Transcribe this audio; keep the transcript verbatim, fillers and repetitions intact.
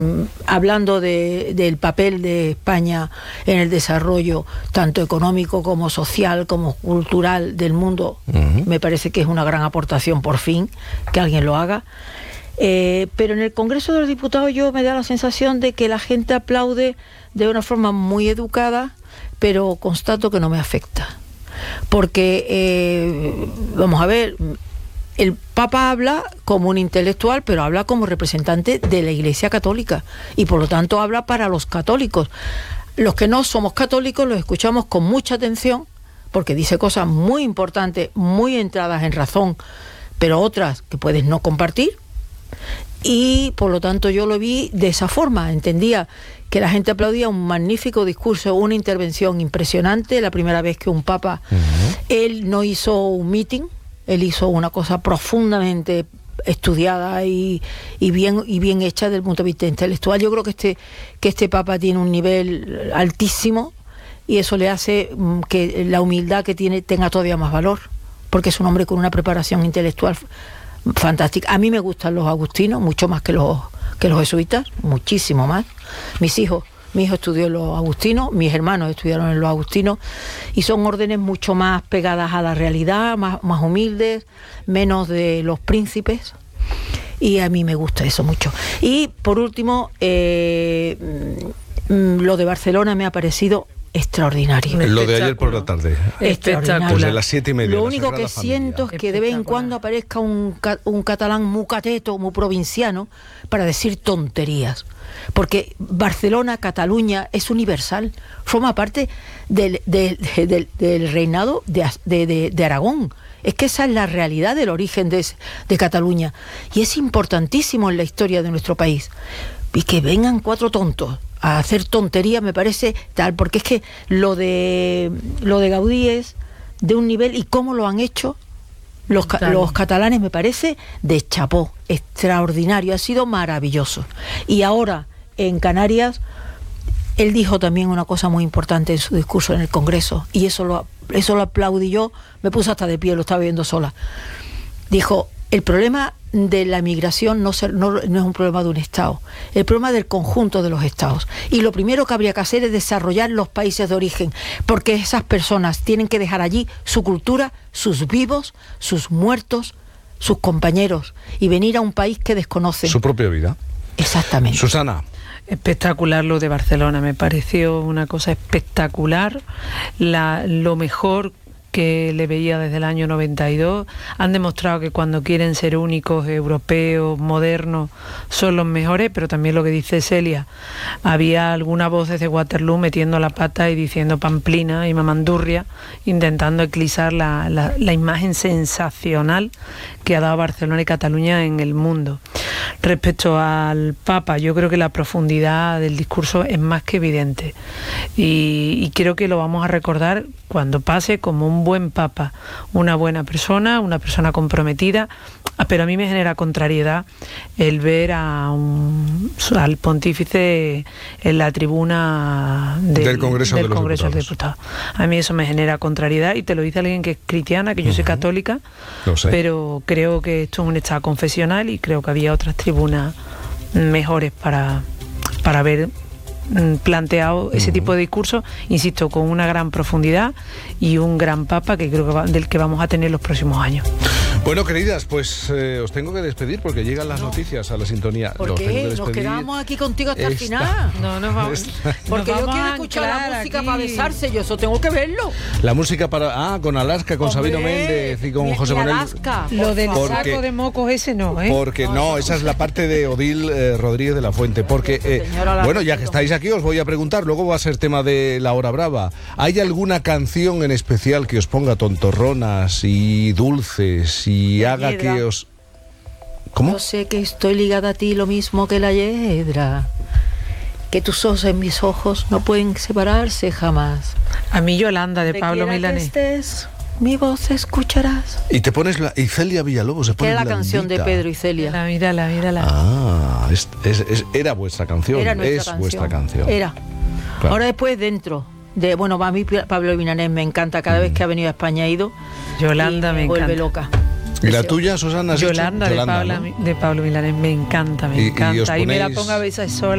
hablando de, del papel de España en el desarrollo tanto económico como social como cultural del mundo, uh-huh. me parece que es una gran aportación por fin que alguien lo haga. Eh, pero en el Congreso de los Diputados yo me da la sensación de que la gente aplaude de una forma muy educada, pero constato que no me afecta. Porque, eh, vamos a ver, el Papa habla como un intelectual, pero habla como representante de la Iglesia Católica y por lo tanto habla para los católicos. Los que no somos católicos los escuchamos con mucha atención porque dice cosas muy importantes, muy entradas en razón, pero otras que puedes no compartir. Y por lo tanto yo lo vi de esa forma, entendía que la gente aplaudía un magnífico discurso, una intervención impresionante, la primera vez que un papa, uh-huh. él no hizo un meeting, él hizo una cosa profundamente estudiada y, y bien y bien hecha desde el punto de vista intelectual. Yo creo que este que este papa tiene un nivel altísimo y eso le hace que la humildad que tiene tenga todavía más valor, porque es un hombre con una preparación intelectual fantástica. A mí me gustan los agustinos mucho más que los que los jesuitas, muchísimo más. Mis hijos, mi hijo estudió en los agustinos, mis hermanos estudiaron en los agustinos y son órdenes mucho más pegadas a la realidad, más, más humildes, menos de los príncipes, y a mí me gusta eso mucho. Y por último, eh, lo de Barcelona me ha parecido extraordinario. Lo de ayer por la tarde. Extraordinario. Pues de las siete y media. Lo único que siento es que de vez en cuando aparezca un, un catalán muy cateto, muy provinciano, para decir tonterías. Porque Barcelona, Cataluña, es universal. Forma parte del, del, del, del reinado de, de, de, de Aragón. Es que esa es la realidad del origen de, de Cataluña. Y es importantísimo en la historia de nuestro país. Y que vengan cuatro tontos a hacer tonterías me parece tal, porque es que lo de lo de Gaudí es de un nivel, y cómo lo han hecho los, los catalanes me parece de chapó, extraordinario, ha sido maravilloso. Y ahora en Canarias él dijo también una cosa muy importante en su discurso en el Congreso, y eso lo, eso lo aplaudí yo, me puse hasta de pie, lo estaba viendo sola. Dijo, el problema de la migración no, ser, no, no es un problema de un Estado, el problema del conjunto de los Estados. Y lo primero que habría que hacer es desarrollar los países de origen, porque esas personas tienen que dejar allí su cultura, sus vivos, sus muertos, sus compañeros, y venir a un país que desconocen. Su propia vida. Exactamente. Susana. Espectacular lo de Barcelona, me pareció una cosa espectacular, la, lo mejor que le veía desde el año noventa y dos. Han demostrado que cuando quieren ser únicos, europeos, modernos, son los mejores, pero también lo que dice Celia, había alguna voz desde Waterloo metiendo la pata y diciendo pamplina y mamandurria, intentando eclipsar la, la, la imagen sensacional que ha dado Barcelona y Cataluña en el mundo. Respecto al Papa, yo creo que la profundidad del discurso es más que evidente y, y creo que lo vamos a recordar cuando pase como un buen Papa, una buena persona, una persona comprometida, pero a mí me genera contrariedad el ver a un, al pontífice en la tribuna del, del Congreso, del de, los Congreso de los Diputados. A mí eso me genera contrariedad y te lo dice alguien que es cristiana, que yo uh-huh. soy católica, lo sé. Pero creo que esto es un estado confesional y creo que había otras tribunas mejores para, para haber planteado uh-huh. ese tipo de discurso, insisto, con una gran profundidad y un gran Papa que creo que va, del que vamos a tener los próximos años. Bueno, queridas, pues eh, os tengo que despedir porque llegan las no. noticias a la sintonía. ¿Por qué? Nos quedamos aquí contigo hasta Esta, el final. No, nos vamos. Esta, porque nos vamos yo quiero escuchar la música aquí para besarse, yo eso tengo que verlo. La música para... Ah, con Alaska, con Hombre, Sabino Méndez y con mi, José Manuel. Alaska, lo del porque, saco de mocos ese no, ¿eh? Porque no, no esa es la parte de Odil eh, Rodríguez de la Fuente. Porque, eh, bueno, ya que estáis aquí os voy a preguntar, luego va a ser tema de La Hora Brava. ¿Hay alguna canción en especial que os ponga tontorronas y dulces y haga que os... ¿Cómo? Yo sé que estoy ligada a ti lo mismo que la hiedra, que tus ojos en mis ojos no pueden separarse jamás. A mí Yolanda, de Pablo Milanés. Estés, mi voz escucharás. Y te pones la... Y Celia Villalobos se pone que es la blandita. Canción de Pedro y Celia. La mírala, mírala. Ah, es, es, es, era vuestra canción. Era nuestra es canción. vuestra canción. Era. Claro. Ahora después dentro de... Bueno, a mí Pablo Milanés me encanta. Cada mm. vez que ha venido a España ha ido. Yolanda me, me vuelve encanta. loca. ¿Y la tuya, Susana? Yolanda, de, Yolanda Pablo, ¿no? de Pablo Milanés, me encanta, me y, encanta. Y, y me la pongo a veces sola.